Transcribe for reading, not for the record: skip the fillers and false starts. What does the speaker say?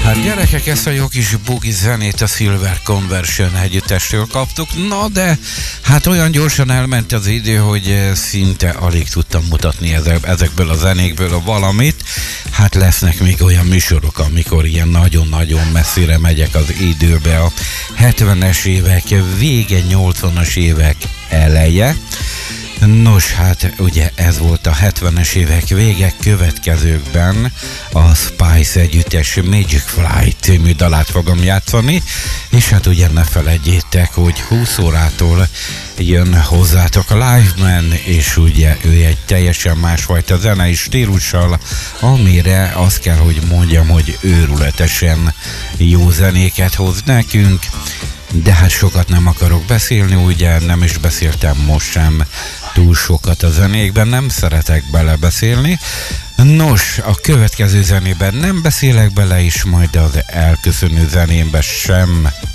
Hát gyerekek, ezt a jó kis bugi zenét a Silver Conversion együttestől kaptuk, na de hát olyan gyorsan elment az idő, hogy szinte alig tudtam mutatni ezekből a zenékből valamit. Hát lesznek még olyan műsorok, amikor ilyen nagyon-nagyon messzire megyek az időbe, a 70-es évek vége, 80-as évek eleje. Nos, hát ugye ez volt a 70-es évek vége, következőkben a Spice együttes Magic Flight című dalát fogom játszani, és hát ugye ne felejtjétek, hogy 20 órától jön hozzátok a Live Man, és ugye ő egy teljesen másfajta zenei stílussal, amire azt kell, hogy mondjam, hogy őrületesen jó zenéket hoz nekünk. De hát sokat nem akarok beszélni, ugye nem is beszéltem most sem túl sokat a zenékben, nem szeretek belebeszélni. Nos, a következő zenében nem beszélek bele, és majd az elköszönő zenémben sem.